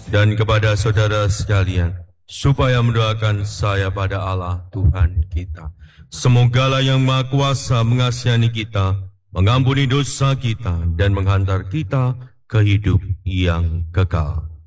dan kepada saudara sekalian, supaya mendoakan saya pada Allah Tuhan kita. Semogalah yang Maha Kuasa mengasihani kita, mengampuni dosa kita, dan menghantar kita ke hidup yang kekal.